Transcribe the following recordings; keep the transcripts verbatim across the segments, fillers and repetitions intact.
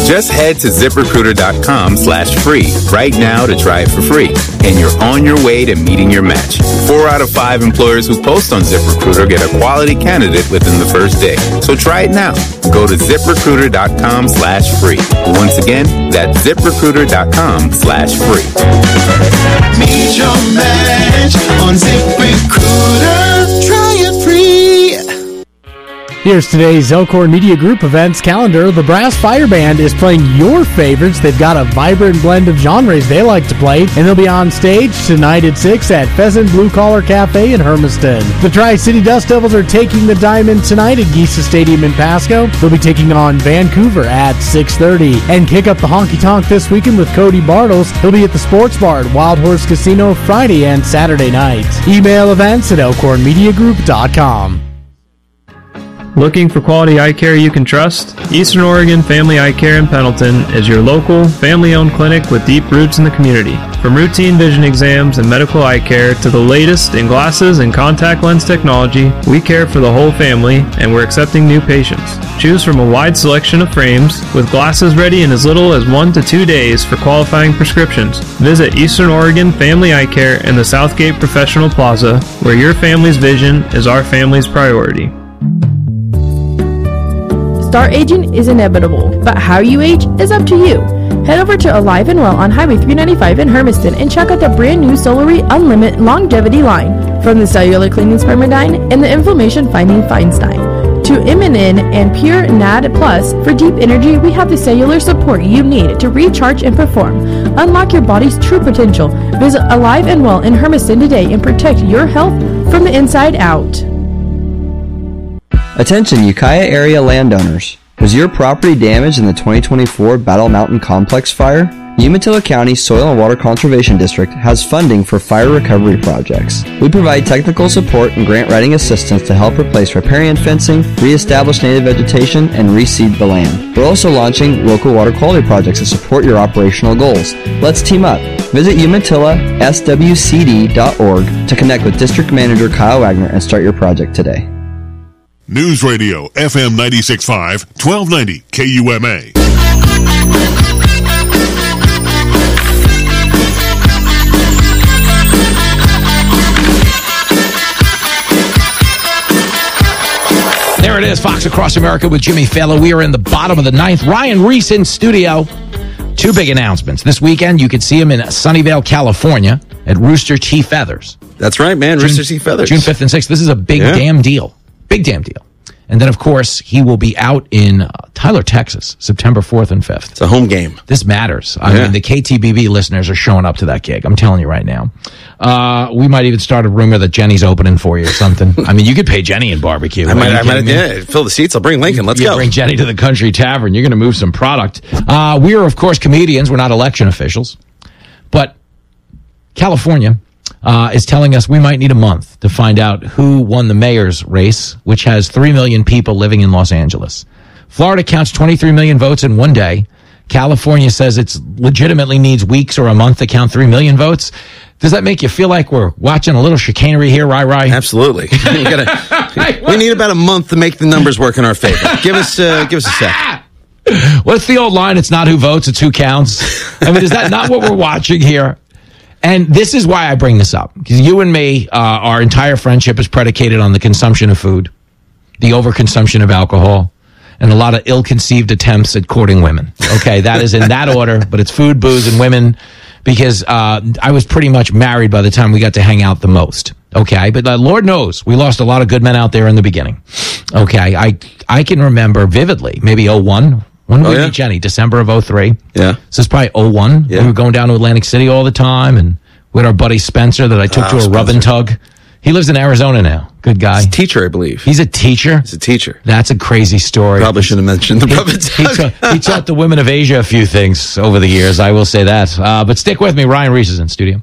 Just head to ZipRecruiter.com slash free right now to try it for free, and you're on your way to meeting your match. Four out of five employers who post on ZipRecruiter get a quality candidate within the first day. So try it now. Go to ZipRecruiter.com slash free. Once again, that's ZipRecruiter.com slash free. Meet your match on ZipRecruiter. Try it free. Here's today's Elkhorn Media Group events calendar. The Brass Fire Band is playing your favorites. They've got a vibrant blend of genres they like to play, and they'll be on stage tonight at six at Pheasant Blue Collar Cafe in Hermiston. The Tri-City Dust Devils are taking the diamond tonight at Geisa Stadium in Pasco. They'll be taking on Vancouver at six thirty. And kick up the honky tonk this weekend with Cody Bartles. He'll be at the Sports Bar at Wild Horse Casino Friday and Saturday night. Email events at elkhorn media group dot com. Looking for quality eye care you can trust? Eastern Oregon Family Eye Care in Pendleton is your local, family-owned clinic with deep roots in the community. From routine vision exams and medical eye care to the latest in glasses and contact lens technology, we care for the whole family, and we're accepting new patients. Choose from a wide selection of frames, with glasses ready in as little as one to two days for qualifying prescriptions. Visit Eastern Oregon Family Eye Care in the Southgate Professional Plaza, where your family's vision is our family's priority. Start aging is inevitable, but how you age is up to you. Head over to Alive and Well on Highway three ninety-five in Hermiston and check out the brand new Solary Unlimited Longevity line. From the cellular cleaning Spermidine and the inflammation fighting Feinstein to Immunin and Pure N A D Plus, for deep energy, we have the cellular support you need to recharge and perform. Unlock your body's true potential. Visit Alive and Well in Hermiston today and protect your health from the inside out. Attention Ukiah area landowners. Was your property damaged in the twenty twenty-four Battle Mountain Complex fire? Umatilla County Soil and Water Conservation District has funding for fire recovery projects. We provide technical support and grant writing assistance to help replace riparian fencing, reestablish native vegetation, and reseed the land. We're also launching local water quality projects to support your operational goals. Let's team up. Visit Umatilla S W C D dot org to connect with District Manager Kyle Wagner and start your project today. News Radio, F M ninety-six point five, twelve ninety K U M A. There it is, Fox Across America with Jimmy Fallon. We are in the bottom of the ninth. Ryan Reese in studio. Two big announcements. This weekend, you can see him in Sunnyvale, California at Rooster Teeth Feathers. That's right, man. Rooster Teeth Feathers. June fifth and sixth. This is a big yeah. damn deal. Big damn deal. And then, of course, he will be out in uh, Tyler, Texas, September fourth and fifth. It's a home game. This matters. I yeah. mean, the K T B B listeners are showing up to that gig. I'm telling you right now. Uh, we might even start a rumor that Jenny's opening for you or something. I mean, you could pay Jenny in barbecue. I might, I might yeah, fill the seats. I'll bring Lincoln. Let's you go. Bring Jenny to the Country Tavern. You're going to move some product. Uh, we are, of course, comedians. We're not election officials. But California Uh, is telling us we might need a month to find out who won the mayor's race, which has three million people living in Los Angeles. Florida counts twenty-three million votes in one day. California says it legitimately needs weeks or a month to count three million votes. Does that make you feel like we're watching a little chicanery here, Rai Rai? Absolutely. we, gotta, we need about a month to make the numbers work in our favor. Give us, uh, give us a sec. What's the old line? It's not who votes, it's who counts. I mean, is that not what we're watching here? And this is why I bring this up, because you and me, uh, our entire friendship is predicated on the consumption of food, the overconsumption of alcohol, and a lot of ill-conceived attempts at courting women. Okay, that is in that order, but it's food, booze, and women, because uh, I was pretty much married by the time we got to hang out the most. Okay, but uh, Lord knows, we lost a lot of good men out there in the beginning. Okay, I I can remember vividly, maybe oh one. When did oh, we yeah? meet Jenny? December of oh three. Yeah. So it's probably oh one. Yeah. We were going down to Atlantic City all the time, and with our buddy Spencer that I took oh, to a Spencer. rub and tug. He lives in Arizona now. Good guy. He's a teacher, I believe. He's a teacher? He's a teacher. That's a crazy story. Probably should have mentioned the rub and tug. He, ta- he taught the women of Asia a few things over the years, I will say that. Uh, but stick with me. Ryan Reese is in studio.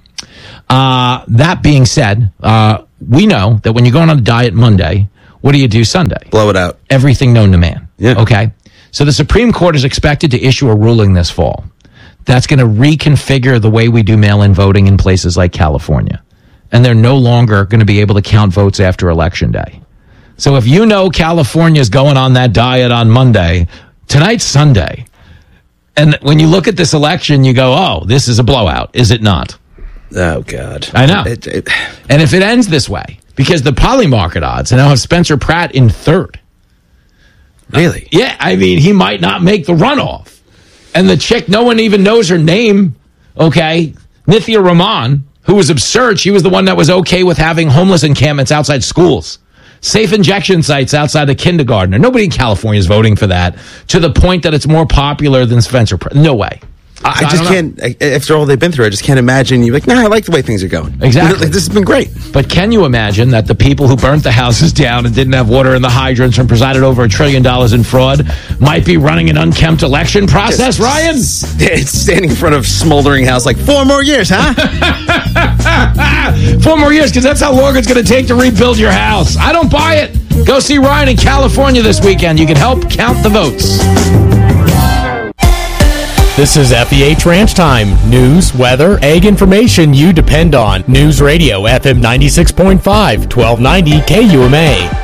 Uh, that being said, uh, we know that when you're going on a diet Monday, what do you do Sunday? Blow it out. Everything known to man. Yeah. Okay? So the Supreme Court is expected to issue a ruling this fall that's going to reconfigure the way we do mail-in voting in places like California. And they're no longer going to be able to count votes after Election Day. So if you know California's going on that diet on Monday, tonight's Sunday. And when you look at this election, you go, oh, this is a blowout. Is it not? Oh, God. I know. It, it, and if it ends this way, because the poly market odds now have Spencer Pratt in third. Really? Uh, yeah, I mean, he might not make the runoff. And the chick, no one even knows her name, okay? Nithya Raman, who was absurd. She was the one that was okay with having homeless encampments outside schools. Safe injection sites outside the kindergarten. Nobody in California is voting for that to the point that it's more popular than Spencer Pratt. No way. I, So I just I can't, I, after all they've been through, I just can't imagine you like, nah, I like the way things are going. Exactly. Like, this has been great. But can you imagine that the people who burnt the houses down and didn't have water in the hydrants and presided over a trillion dollars in fraud might be running an unkempt election process, Just Ryan? St- standing in front of smoldering house like, four more years, huh? Four more years, because that's how long it's going to take to rebuild your house. I don't buy it. Go see Ryan in California this weekend. You can help count the votes. This is F E H Ranch Time. News, weather, ag information you depend on. News Radio, F M ninety-six point five, twelve ninety K U M A.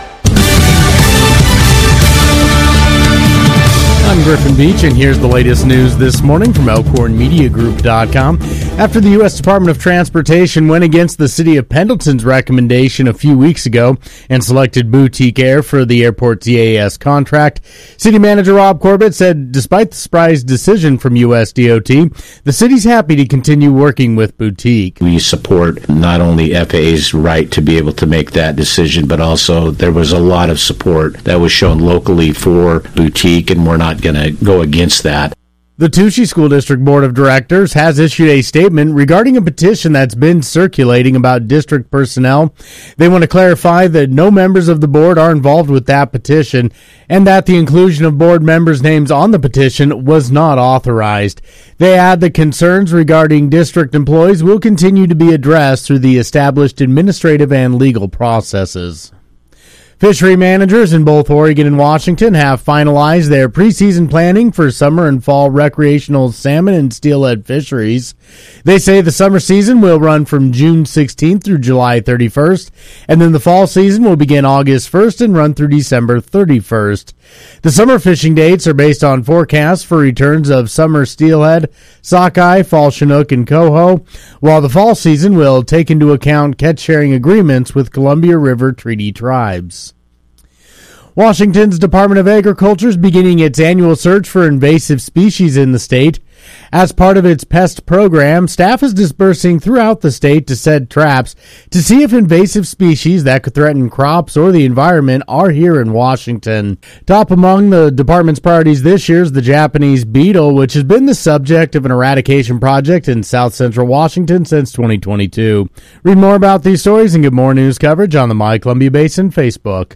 I'm Griffin Beach, and here's the latest news this morning from Elkhorn Media Group dot com. After the U S Department of Transportation went against the City of Pendleton's recommendation a few weeks ago and selected Boutique Air for the airport's E A S contract, City Manager Rob Corbett said despite the surprise decision from U S D O T, the city's happy to continue working with Boutique. We support not only F A A's right to be able to make that decision, but also there was a lot of support that was shown locally for Boutique, and we're not going to go against that. The Touchy School District Board of Directors has issued a statement regarding a petition that's been circulating about district personnel. They want to clarify that no members of the board are involved with that petition and that the inclusion of board members' names on the petition was not authorized. They add that concerns regarding district employees will continue to be addressed through the established administrative and legal processes. Fishery managers in both Oregon and Washington have finalized their preseason planning for summer and fall recreational salmon and steelhead fisheries. They say the summer season will run from June sixteenth through July thirty-first, and then the fall season will begin August first and run through December thirty-first. The summer fishing dates are based on forecasts for returns of summer steelhead, sockeye, fall chinook, and coho, while the fall season will take into account catch-sharing agreements with Columbia River Treaty tribes. Washington's Department of Agriculture is beginning its annual search for invasive species in the state. As part of its pest program, staff is dispersing throughout the state to set traps to see if invasive species that could threaten crops or the environment are here in Washington. Top among the department's priorities this year is the Japanese beetle, which has been the subject of an eradication project in south central Washington since twenty twenty-two. Read more about these stories and get more news coverage on the My Columbia Basin Facebook.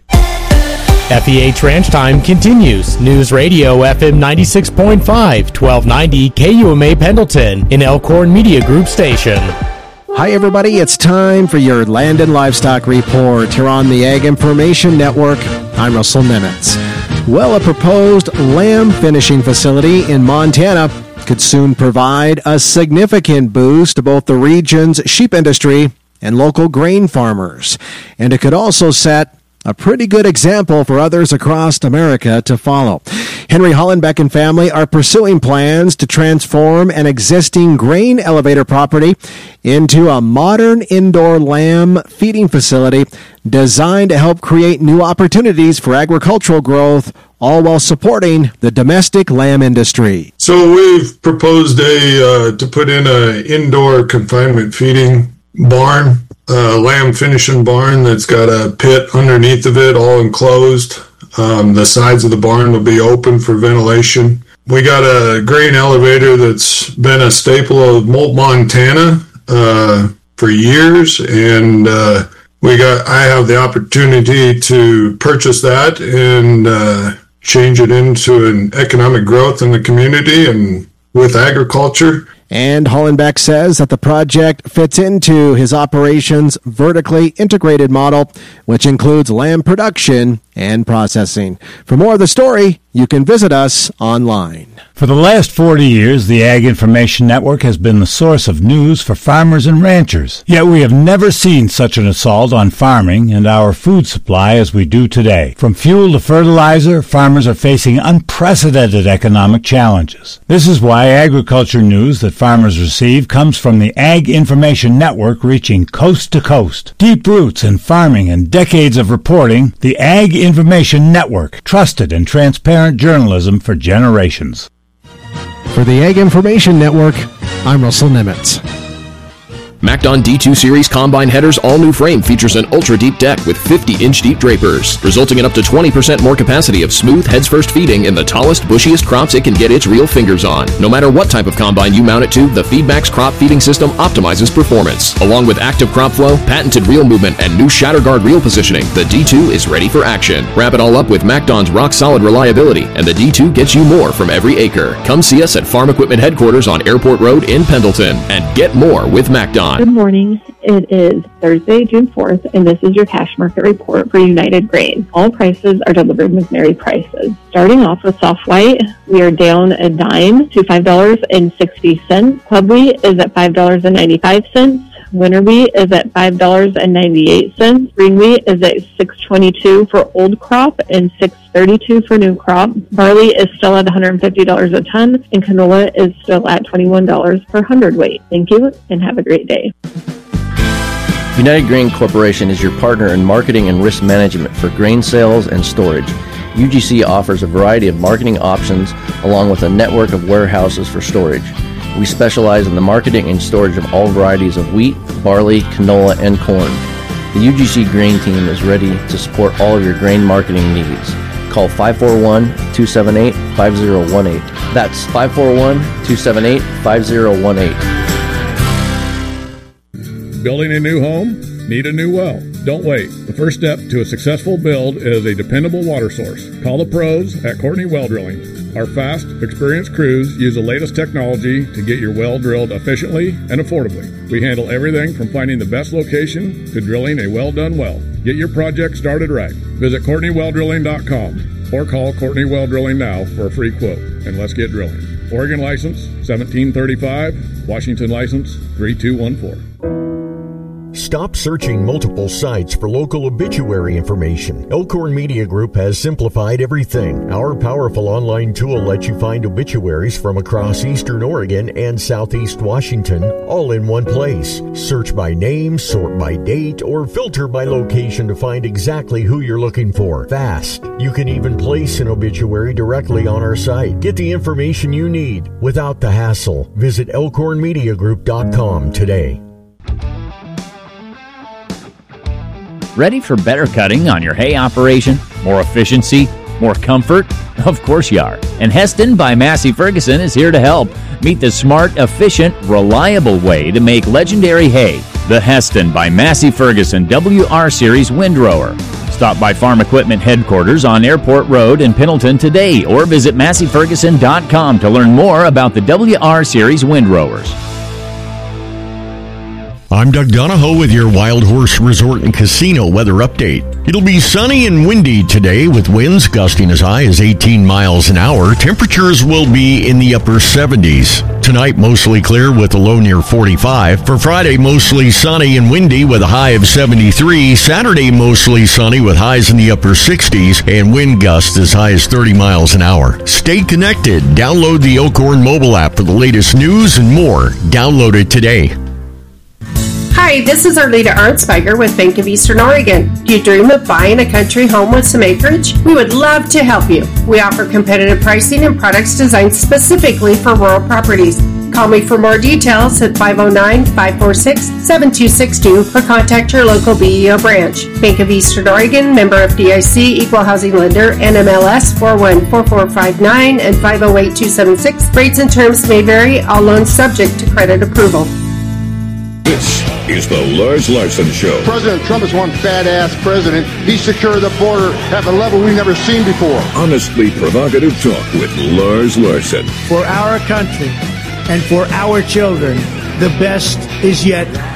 F E H Ranch Time continues. News Radio F M ninety-six point five, twelve ninety K U M A Pendleton, an Elkhorn Media Group station. Hi, everybody. It's time for your Land and Livestock Report here on the Ag Information Network. I'm Russell Nemitz. Well, a proposed lamb finishing facility in Montana could soon provide a significant boost to both the region's sheep industry and local grain farmers. And it could also set a pretty good example for others across America to follow. Henry Hollenbeck and family are pursuing plans to transform an existing grain elevator property into a modern indoor lamb feeding facility designed to help create new opportunities for agricultural growth, all while supporting the domestic lamb industry. So we've proposed a uh, to put in an indoor confinement feeding barn, a lamb finishing barn that's got a pit underneath of it, all enclosed. Um, the sides of the barn will be open for ventilation. We got a grain elevator that's been a staple of Molt, Montana uh, for years, and uh, we got. I have the opportunity to purchase that and uh, change it into an economic growth in the community and with agriculture. And Hollenbeck says that the project fits into his operations vertically integrated model, which includes lamb production and processing. For more of the story, you can visit us online. For the last forty years, the Ag Information Network has been the source of news for farmers and ranchers. Yet we have never seen such an assault on farming and our food supply as we do today. From fuel to fertilizer, farmers are facing unprecedented economic challenges. This is why agriculture news that farmers receive comes from the Ag Information Network, reaching coast to coast. Deep roots in farming and decades of reporting, the Ag Information Network, trusted and transparent journalism for generations. For the Ag Information Network, I'm Russell Nimitz. MacDon D two Series Combine Header's all-new frame features an ultra-deep deck with fifty-inch deep drapers, resulting in up to twenty percent more capacity of smooth heads-first feeding in the tallest, bushiest crops it can get its real fingers on. No matter what type of combine you mount it to, the Feedmax crop feeding system optimizes performance. Along with active crop flow, patented reel movement, and new shatter guard reel positioning, the D two is ready for action. Wrap it all up with MacDon's rock-solid reliability, and the D two gets you more from every acre. Come see us at Farm Equipment Headquarters on Airport Road in Pendleton, and get more with MacDon. Good morning. It is Thursday, June fourth, and this is your cash market report for United Grain. All prices are delivered with Mary prices. Starting off with soft white, we are down a dime to five dollars and sixty cents. Club wheat is at five dollars and ninety-five cents. Winter wheat is at five dollars and ninety-eight cents. Spring wheat is at six dollars and twenty-two cents for old crop and six dollars and thirty-two cents for new crop. Barley is still at one hundred fifty dollars a ton, and canola is still at twenty-one dollars per hundredweight. Thank you, and have a great day. United Grain Corporation is your partner in marketing and risk management for grain sales and storage. U G C offers a variety of marketing options along with a network of warehouses for storage. We specialize in the marketing and storage of all varieties of wheat, barley, canola, and corn. The U G C Grain Team is ready to support all of your grain marketing needs. Call five four one, two seven eight, five zero one eight. That's five four one, two seven eight, five zero one eight. Building a new home? Need a new well? Don't wait. The first step to a successful build is a dependable water source. Call the pros at Courtney Well Drilling. Our fast, experienced crews use the latest technology to get your well drilled efficiently and affordably. We handle everything from finding the best location to drilling a well-done well. Get your project started right. Visit Courtney Well Drilling dot com or call Courtney Well Drilling now for a free quote, and let's get drilling. Oregon license seventeen thirty-five, Washington license three two one four. Stop searching multiple sites for local obituary information. Elkhorn Media Group has simplified everything. Our powerful online tool lets you find obituaries from across eastern Oregon and southeast Washington, all in one place. Search by name, sort by date, or filter by location to find exactly who you're looking for. Fast. You can even place an obituary directly on our site. Get the information you need without the hassle. Visit elkhorn media group dot com today. Ready for better cutting on your hay operation? More efficiency? More comfort? Of course you are. And Heston by Massey Ferguson is here to help. Meet the smart, efficient, reliable way to make legendary hay. The Heston by Massey Ferguson W R Series Windrower. Stop by Farm Equipment Headquarters on Airport Road in Pendleton today or visit massey ferguson dot com to learn more about the W R Series Windrowers. I'm Doug Donahoe with your Wild Horse Resort and Casino weather update. It'll be sunny and windy today with winds gusting as high as eighteen miles an hour. Temperatures will be in the upper seventies. Tonight, mostly clear with a low near forty-five. For Friday, mostly sunny and windy with a high of seventy-three. Saturday, mostly sunny with highs in the upper sixties and wind gusts as high as thirty miles an hour. Stay connected. Download the Elkhorn mobile app for the latest news and more. Download it today. Hi, this is Arleta Arnsberger with Bank of Eastern Oregon. Do you dream of buying a country home with some acreage? We would love to help you. We offer competitive pricing and products designed specifically for rural properties. Call me for more details at five oh nine, five four six, seven two six two or contact your local B E O branch. Bank of Eastern Oregon, member F D I C, equal housing lender, N M L S four one four four five nine and five oh eight, two seven six. Rates and terms may vary, all loans subject to credit approval. This is the Lars Larson Show. President Trump is one badass president. He secured the border at a level we've never seen before. Honestly provocative talk with Lars Larson. For our country and for our children, the best is yet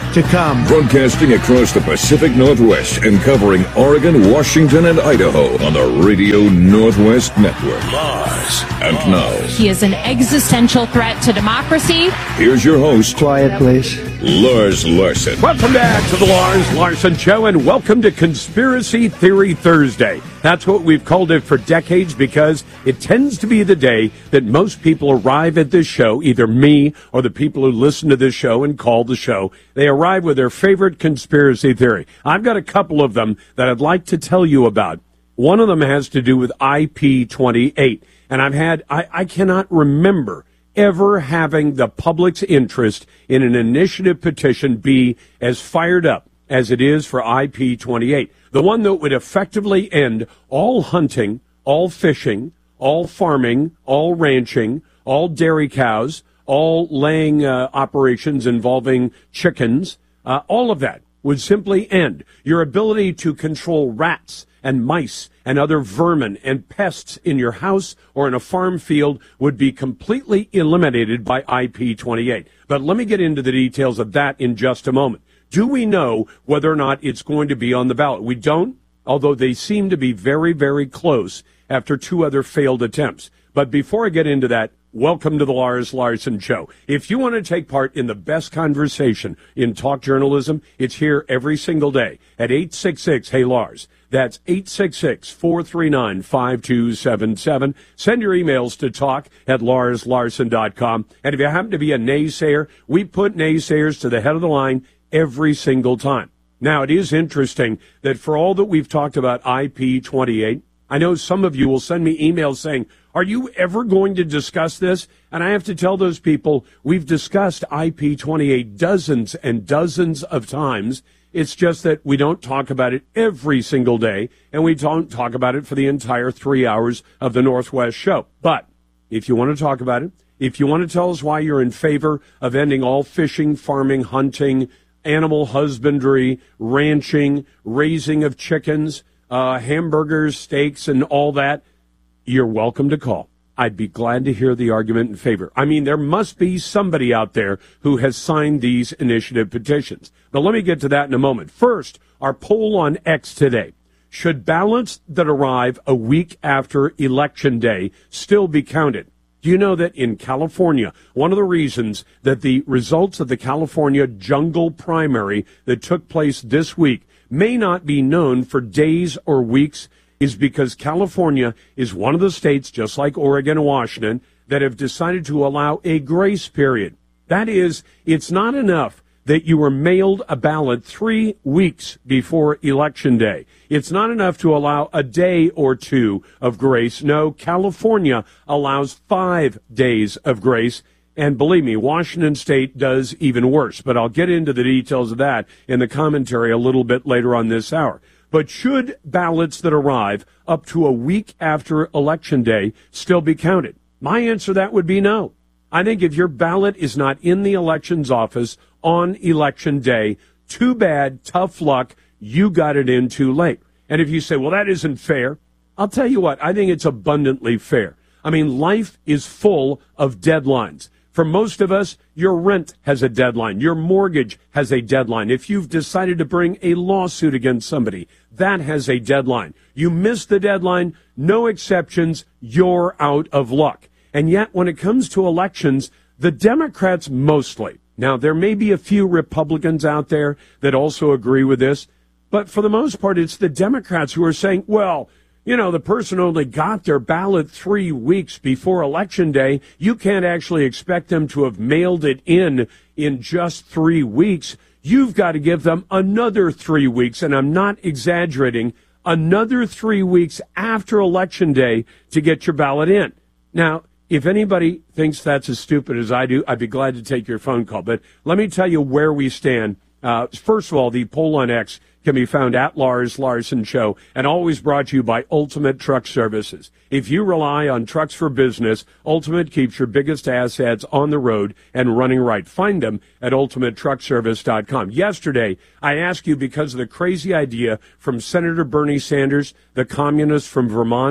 to come. Broadcasting across the Pacific Northwest and covering Oregon, Washington, and Idaho on the Radio Northwest Network. Lars. And now, he is an existential threat to democracy. Here's your host. Quiet, please. Lars Larson. Welcome back to the Lars Larson Show, and welcome to Conspiracy Theory Thursday. That's what we've called it for decades because it tends to be the day that most people arrive at this show, either me or the people who listen to this show and call the show. They arrive with their favorite conspiracy theory. I've got a couple of them that I'd like to tell you about. One of them has to do with I P twenty-eight, and I've had, I, I cannot remember ever having the public's interest in an initiative petition be as fired up as it is for I P twenty-eight. The one that would effectively end all hunting, all fishing, all farming, all ranching, all dairy cows, all laying uh, operations involving chickens, uh, all of that would simply end. Your ability to control rats and mice and other vermin and pests in your house or in a farm field would be completely eliminated by I P twenty-eight. But let me get into the details of that in just a moment. Do we know whether or not it's going to be on the ballot? We don't, although they seem to be very, very close after two other failed attempts. But before I get into that, welcome to the Lars Larson Show. If you want to take part in the best conversation in talk journalism, it's here every single day at eight six six, hey Lars. That's eight six six, four three nine, five two seven seven. Send your emails to talk at lars larson dot com. And if you happen to be a naysayer, we put naysayers to the head of the line every single time. Now, it is interesting that for all that we've talked about I P twenty-eight, I know some of you will send me emails saying, are you ever going to discuss this? And I have to tell those people, we've discussed I P twenty-eight dozens and dozens of times. It's just that we don't talk about it every single day, and we don't talk about it for the entire three hours of the Northwest show. But if you want to talk about it, if you want to tell us why you're in favor of ending all fishing, farming, hunting, animal husbandry, ranching, raising of chickens, uh, hamburgers, steaks, and all that, you're welcome to call. I'd be glad to hear the argument in favor. I mean, there must be somebody out there who has signed these initiative petitions. But let me get to that in a moment. First, our poll on X today. Should ballots that arrive a week after Election Day still be counted? Do you know that in California, one of the reasons that the results of the California jungle primary that took place this week may not be known for days or weeks is because California is one of the states, just like Oregon and Washington, that have decided to allow a grace period. That is, it's not enough that you were mailed a ballot three weeks before Election Day. It's not enough to allow a day or two of grace. No, California allows five days of grace. And believe me, Washington State does even worse. But I'll get into the details of that in the commentary a little bit later on this hour. But should ballots that arrive up to a week after Election Day still be counted? My answer to that would be no. I think if your ballot is not in the elections office on Election Day, too bad, tough luck, you got it in too late. And if you say, well, that isn't fair, I'll tell you what, I think it's abundantly fair. I mean, life is full of deadlines. For most of us, your rent has a deadline. Your mortgage has a deadline. If you've decided to bring a lawsuit against somebody, that has a deadline. You miss the deadline, no exceptions, you're out of luck. And yet, when it comes to elections, the Democrats mostly, now there may be a few Republicans out there that also agree with this, but for the most part, it's the Democrats who are saying, well, you know, the person only got their ballot three weeks before Election Day. You can't actually expect them to have mailed it in in just three weeks. You've got to give them another three weeks, and I'm not exaggerating, another three weeks after Election Day to get your ballot in. Now, if anybody thinks that's as stupid as I do, I'd be glad to take your phone call. But let me tell you where we stand. Uh, first of all, the poll on X can be found at Lars Larson Show and always brought to you by Ultimate Truck Services. If you rely on trucks for business, Ultimate keeps your biggest assets on the road and running right. Find them at ultimate truck service dot com. Yesterday, I asked you because of the crazy idea from Senator Bernie Sanders, the communist from Vermont.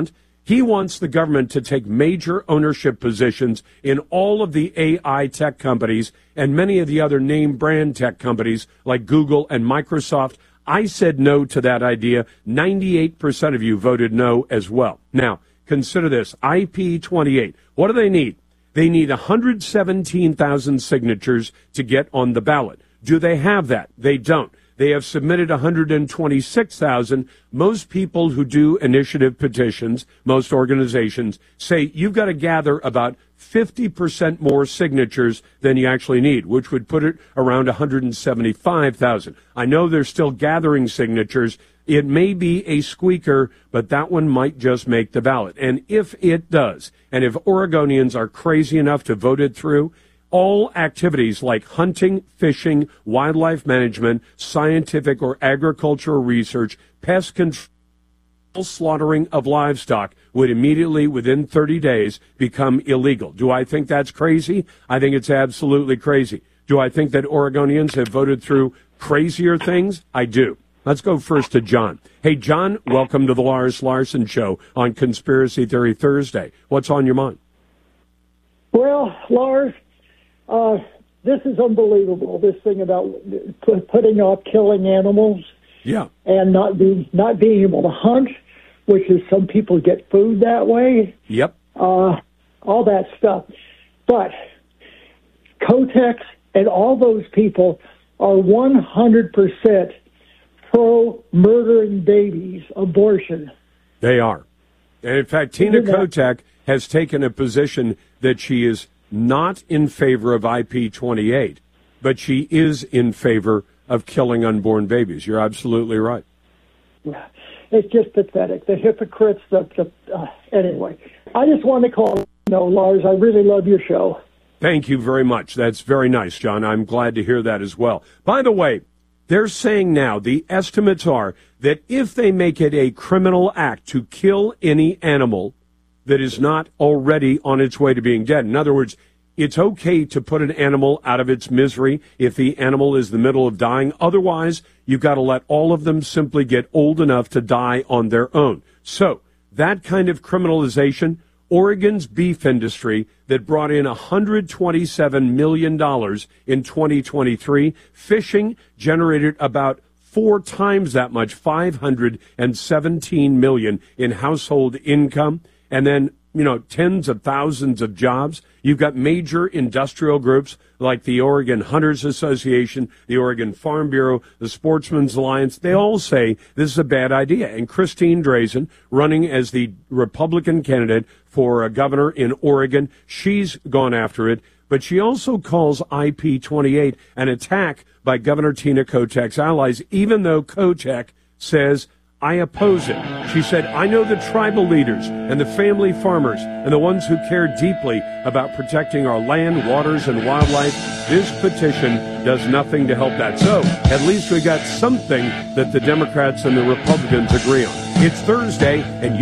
He wants the government to take major ownership positions in all of the A I tech companies and many of the other name brand tech companies like Google and Microsoft. I said no to that idea. ninety-eight percent of you voted no as well. Now, consider this. I P twenty-eight. What do they need? They need one hundred seventeen thousand signatures to get on the ballot. Do they have that? They don't. They have submitted one hundred twenty-six thousand. Most people who do initiative petitions, most organizations, say you've got to gather about fifty percent more signatures than you actually need, which would put it around one hundred seventy-five thousand. I know they're still gathering signatures. It may be a squeaker, but that one might just make the ballot. And if it does, and if Oregonians are crazy enough to vote it through, all activities like hunting, fishing, wildlife management, scientific or agricultural research, pest control, slaughtering of livestock would immediately, within thirty days, become illegal. Do I think that's crazy? I think it's absolutely crazy. Do I think that Oregonians have voted through crazier things? I do. Let's go first to John. Hey, John, welcome to the Lars Larson Show on Conspiracy Theory Thursday. What's on your mind? Well, Lars, Uh, this is unbelievable, this thing about pu- putting off killing animals yeah. and not being, not being able to hunt, which is some people get food that way. Yep. Uh, all that stuff. But Kotex and all those people are one hundred percent pro-murdering babies, abortion. They are. And in fact, Tina Kotek has taken a position that she is not in favor of I P twenty-eight, but she is in favor of killing unborn babies. You're absolutely right. It's just pathetic. The hypocrites, the, the uh, anyway. I just want to call, you know, Lars, I really love your show. Thank you very much. That's very nice, John. I'm glad to hear that as well. By the way, they're saying now, the estimates are that if they make it a criminal act to kill any animal that is not already on its way to being dead. In other words, it's okay to put an animal out of its misery if the animal is in the middle of dying. Otherwise, you've got to let all of them simply get old enough to die on their own. So that kind of criminalization, Oregon's beef industry that brought in one hundred twenty-seven million dollars in twenty twenty-three, fishing generated about four times that much, five hundred seventeen million dollars in household income. And then, you know, tens of thousands of jobs. You've got major industrial groups like the Oregon Hunters Association, the Oregon Farm Bureau, the Sportsman's Alliance. They all say this is a bad idea. And Christine Drazan, running as the Republican candidate for a governor in Oregon, she's gone after it. But she also calls I P twenty-eight an attack by Governor Tina Kotek's allies, even though Kotek says, I oppose it. She said, I know the tribal leaders and the family farmers and the ones who care deeply about protecting our land, waters, and wildlife. This petition does nothing to help that. So at least we got something that the Democrats and the Republicans agree on. It's Thursday, and